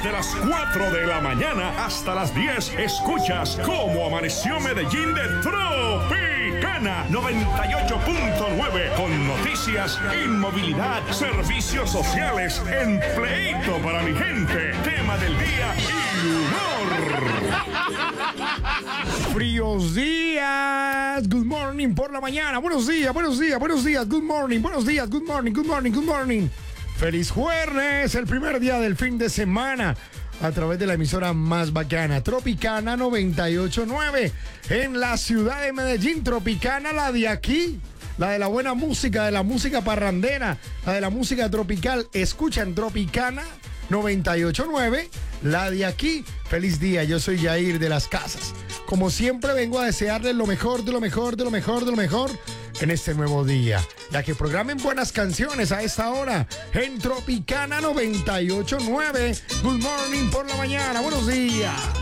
Desde las 4 de la mañana hasta las 10 escuchas cómo amaneció Medellín de Tropicana 98.9 con noticias, inmovilidad, servicios sociales, empleito para mi gente, tema del día y humor. Fríos días, good morning por la mañana, buenos días, good morning, buenos días, good morning. Feliz jueves, el primer día del fin de semana, a través de la emisora más bacana, Tropicana 98.9, en la ciudad de Medellín. Tropicana, la de aquí, la de la buena música, de la música parrandera, la de la música tropical. Escuchan Tropicana 98.9, la de aquí. Feliz día, yo soy Yair de las Casas. Como siempre vengo a desearles lo mejor en este nuevo día, ya que programen buenas canciones a esta hora en Tropicana 98.9. Good morning por la mañana, buenos días.